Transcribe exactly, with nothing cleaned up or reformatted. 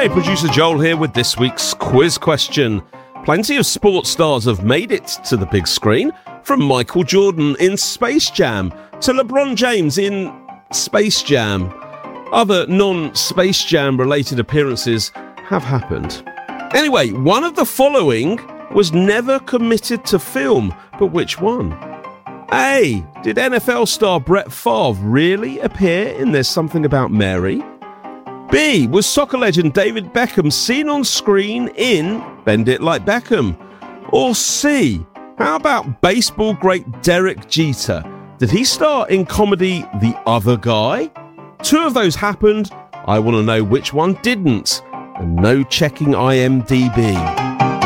Hey, producer Joel here with this week's quiz question. Plenty of sports stars have made it to the big screen, from Michael Jordan in Space Jam to LeBron James in Space Jam. Other non-Space Jam related appearances have happened. Anyway, one of the following was never committed to film, but which one? A. Did N F L star Brett Favre really appear in There's Something About Mary? B. Was soccer legend David Beckham seen on screen in Bend It Like Beckham? Or C. How about baseball great Derek Jeter? Did he star in comedy The Other Guy? Two of those happened. I want to know which one didn't. And no checking I M D B.